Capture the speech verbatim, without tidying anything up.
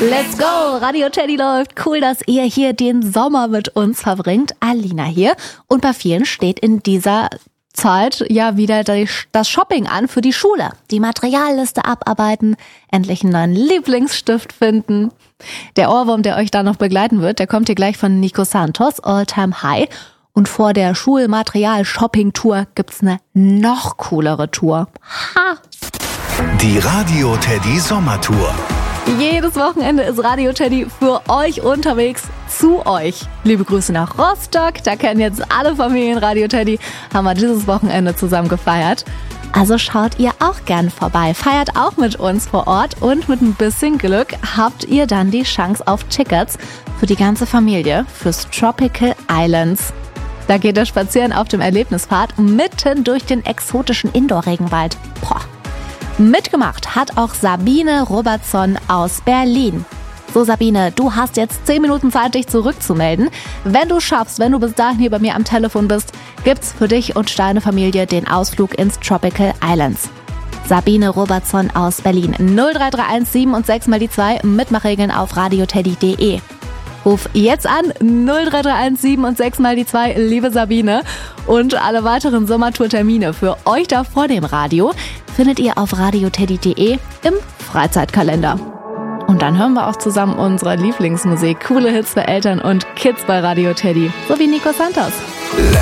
Let's go! Radio Teddy läuft. Cool, dass ihr hier den Sommer mit uns verbringt. Alina hier. Und bei vielen steht in dieser Zeit ja wieder das Shopping an für die Schule. Die Materialliste abarbeiten, endlich einen neuen Lieblingsstift finden. Der Ohrwurm, der euch da noch begleiten wird, der kommt hier gleich von Nico Santos, All Time High. Und vor der Schulmaterial-Shopping-Tour gibt's eine noch coolere Tour. Ha! Die Radio Teddy Sommertour. Jedes Wochenende ist Radio Teddy für euch unterwegs, zu euch. Liebe Grüße nach Rostock, da kennen jetzt alle Familien Radio Teddy, haben wir dieses Wochenende zusammen gefeiert. Also schaut ihr auch gern vorbei, feiert auch mit uns vor Ort und mit ein bisschen Glück habt ihr dann die Chance auf Tickets für die ganze Familie fürs Tropical Islands. Da geht ihr spazieren auf dem Erlebnispfad mitten durch den exotischen Indoor-Regenwald. Boah. Mitgemacht hat auch Sabine Robertson aus Berlin. So Sabine, du hast jetzt zehn Minuten Zeit, dich zurückzumelden. Wenn du schaffst, wenn du bis dahin hier bei mir am Telefon bist, gibt's für dich und deine Familie den Ausflug ins Tropical Islands. Sabine Robertson aus Berlin. null drei drei eins sieben und sechs mal die zwei. Mitmachregeln auf radioteddy punkt de. Ruf jetzt an null drei drei eins sieben und sechs mal die zwei, liebe Sabine. Und alle weiteren Sommertour-Termine für euch da vor dem Radio findet ihr auf radioteddy punkt de im Freizeitkalender. Und dann hören wir auch zusammen unsere Lieblingsmusik, coole Hits für Eltern und Kids bei Radio Teddy, so wie Nico Santos.